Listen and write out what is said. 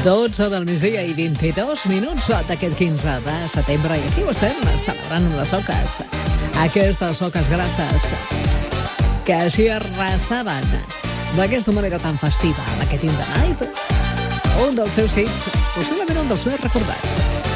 12 del migdia i 22 minuts d'aquest 15 de setembre. I aquí ho estem celebrant amb les soques. Aquestes soques grasses que així arrasaven d'aquesta manera tan festiva, la que In the Night, un dels seus hits, possiblement un dels més recordats.